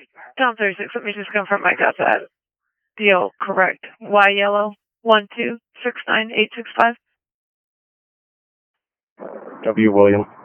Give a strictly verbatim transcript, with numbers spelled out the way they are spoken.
Tom thirty-six, let me just confirm I got that deal correct. Y yellow one two six nine eight six five. W William.